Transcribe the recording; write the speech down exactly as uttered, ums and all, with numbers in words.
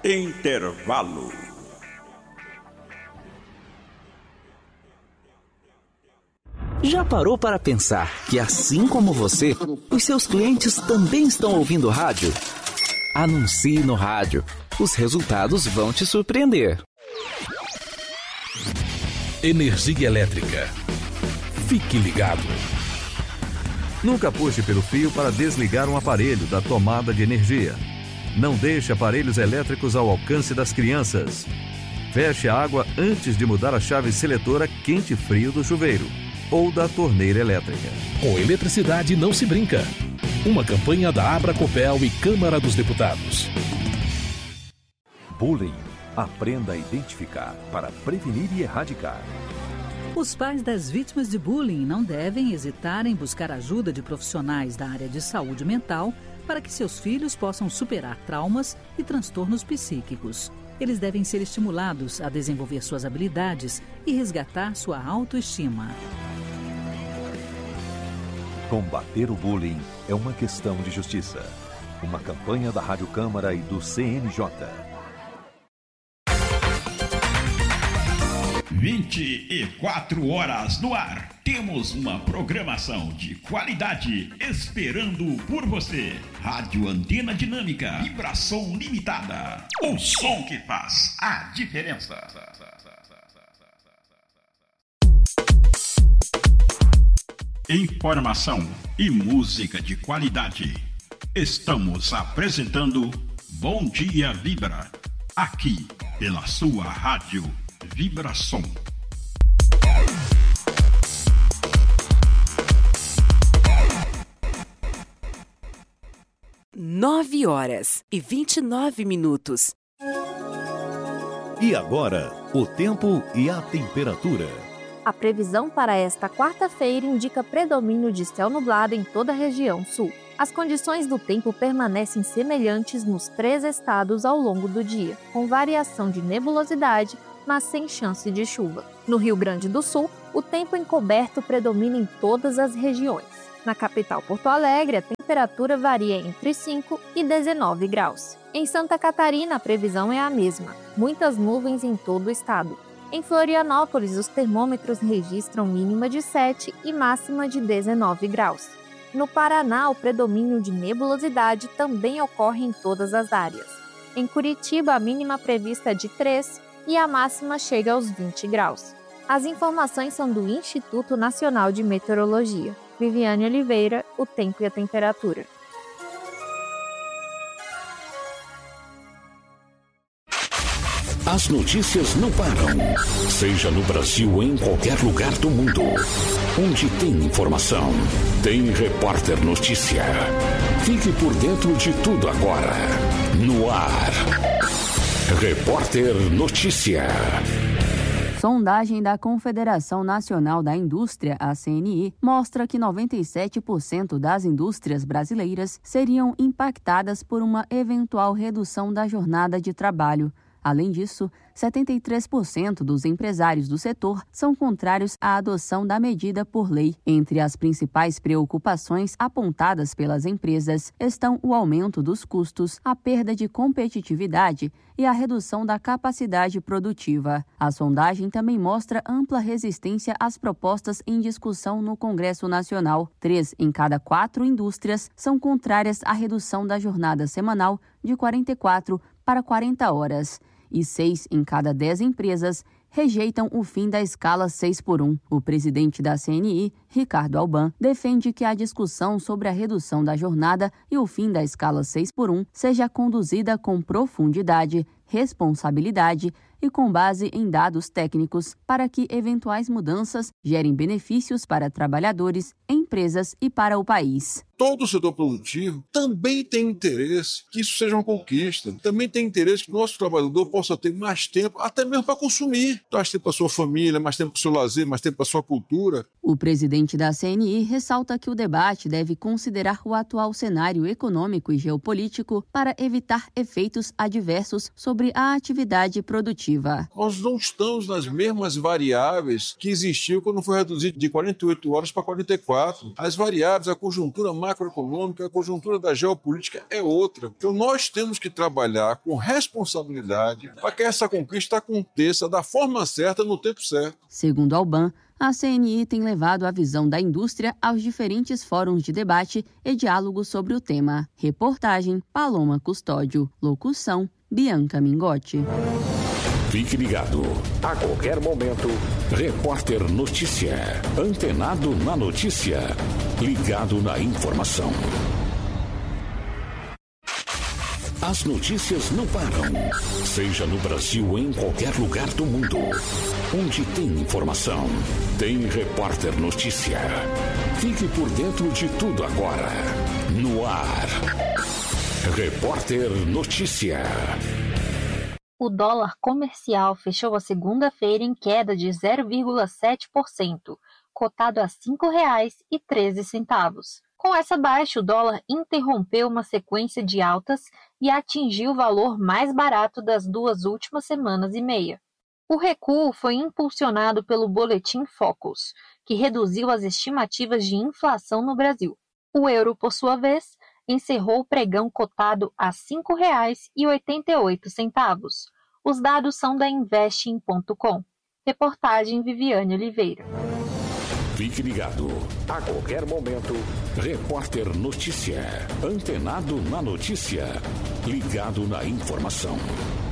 Intervalo. Já parou para pensar que, assim como você, os seus clientes também estão ouvindo rádio? Anuncie no rádio. Os resultados vão te surpreender. Energia elétrica. Fique ligado. Nunca puxe pelo fio para desligar um aparelho da tomada de energia. Não deixe aparelhos elétricos ao alcance das crianças. Feche a água antes de mudar a chave seletora quente e frio do chuveiro ou da torneira elétrica. Com eletricidade não se brinca. Uma campanha da Abracopel e Câmara dos Deputados. Bullying. Aprenda a identificar para prevenir e erradicar. Os pais das vítimas de bullying não devem hesitar em buscar ajuda de profissionais da área de saúde mental para que seus filhos possam superar traumas e transtornos psíquicos. Eles devem ser estimulados a desenvolver suas habilidades e resgatar sua autoestima. Combater o bullying é uma questão de justiça. Uma campanha da Rádio Câmara e do C N J. vinte e quatro horas no ar. Temos uma programação de qualidade esperando por você. Rádio Antena Dinâmica, vibração limitada. O som que faz a diferença. Informação e música de qualidade. Estamos apresentando Bom Dia Vibra, aqui pela sua rádio Vibração. Nove horas e vinte e nove minutos. E agora, o tempo e a temperatura. A previsão para esta quarta-feira indica predomínio de céu nublado em toda a região sul. As condições do tempo permanecem semelhantes nos três estados ao longo do dia, com variação de nebulosidade, mas sem chance de chuva. No Rio Grande do Sul, o tempo encoberto predomina em todas as regiões. Na capital Porto Alegre, a temperatura varia entre cinco e dezenove graus. Em Santa Catarina, a previsão é a mesma, muitas nuvens em todo o estado. Em Florianópolis, os termômetros registram mínima de sete e máxima de dezenove graus. No Paraná, o predomínio de nebulosidade também ocorre em todas as áreas. Em Curitiba, a mínima prevista é de três e a máxima chega aos vinte graus. As informações são do Instituto Nacional de Meteorologia. Viviane Oliveira, o tempo e a temperatura. As notícias não param, seja no Brasil ou em qualquer lugar do mundo. Onde tem informação, tem Repórter Notícia. Fique por dentro de tudo agora. No ar. Repórter Notícia. Sondagem da Confederação Nacional da Indústria, a C N I, mostra que noventa e sete por cento das indústrias brasileiras seriam impactadas por uma eventual redução da jornada de trabalho. Além disso, setenta e três por cento dos empresários do setor são contrários à adoção da medida por lei. Entre as principais preocupações apontadas pelas empresas estão o aumento dos custos, a perda de competitividade e a redução da capacidade produtiva. A sondagem também mostra ampla resistência às propostas em discussão no Congresso Nacional. Três em cada quatro indústrias são contrárias à redução da jornada semanal de quarenta e quatro para quarenta horas. E seis em cada dez empresas rejeitam o fim da escala seis por um. O presidente da C N I, Ricardo Alban, defende que a discussão sobre a redução da jornada e o fim da escala seis por um seja conduzida com profundidade, responsabilidade e com base em dados técnicos para que eventuais mudanças gerem benefícios para trabalhadores, empresas e para o país. Todo o setor produtivo também tem interesse que isso seja uma conquista. Também tem interesse que o nosso trabalhador possa ter mais tempo, até mesmo para consumir. Mais tempo para sua família, mais tempo para o seu lazer, mais tempo para a sua cultura. O presidente da C N I ressalta que o debate deve considerar o atual cenário econômico e geopolítico para evitar efeitos adversos sobre a atividade produtiva. produtiva. Nós não estamos nas mesmas variáveis que existiam quando foi reduzido de quarenta e oito horas para quarenta e quatro. As variáveis, a conjuntura macroeconômica, a conjuntura da geopolítica é outra. Então nós temos que trabalhar com responsabilidade para que essa conquista aconteça da forma certa, no tempo certo. Segundo Alban, a C N I tem levado a visão da indústria aos diferentes fóruns de debate e diálogo sobre o tema. Reportagem Paloma Custódio. Locução Bianca Mingotti. Fique ligado. A qualquer momento, Repórter Notícia. Antenado na notícia. Ligado na informação. As notícias não param. Seja no Brasil ou em qualquer lugar do mundo. Onde tem informação, tem Repórter Notícia. Fique por dentro de tudo agora. No ar. Repórter Notícia. O dólar comercial fechou a segunda-feira em queda de zero vírgula sete por cento, cotado a cinco reais e treze centavos. Com essa baixa, o dólar interrompeu uma sequência de altas e atingiu o valor mais barato das duas últimas semanas e meia. O recuo foi impulsionado pelo boletim Focus, que reduziu as estimativas de inflação no Brasil. O euro, por sua vez, encerrou o pregão cotado a cinco reais e oitenta e oito centavos. Os dados são da investing ponto com. Reportagem Viviane Oliveira. Fique ligado. A qualquer momento, Repórter Notícia. Antenado na notícia. Ligado na informação.